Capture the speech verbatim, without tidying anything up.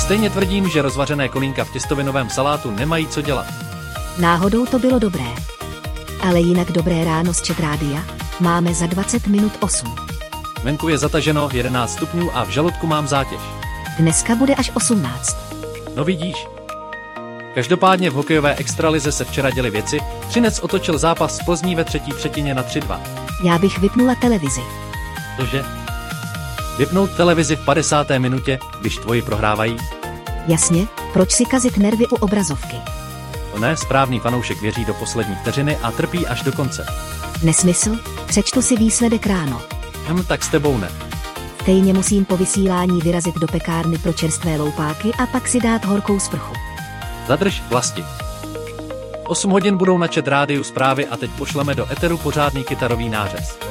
stejně tvrdím, že rozvařené kolínka v těstovinovém salátu nemají co dělat. Náhodou to bylo dobré. Ale jinak dobré ráno z Chat Rádia. Máme za dvacet minut osm. Venku je zataženo jedenáct stupňů a v žaludku mám zátěž. Dneska bude až osmnáct. No vidíš. Každopádně v hokejové extralize se včera děly věci. Třinec otočil zápas z Plzní ve třetí třetině na tři dva. Já bych vypnula televizi. Cože? Vypnout televizi v padesáté minutě, když tvoji prohrávají? Jasně, proč si kazit nervy u obrazovky? To ne, správný fanoušek věří do poslední vteřiny a trpí až do konce. Nesmysl, přečtu si výsledek ráno. Hm, tak s tebou ne. Stejně musím po vysílání vyrazit do pekárny pro čerstvé loupáky a pak si dát horkou sprchu. Zadrž, vlasti. osm hodin budou na Chat Rádiu zprávy a teď pošleme do eteru pořádný kytarový nářez.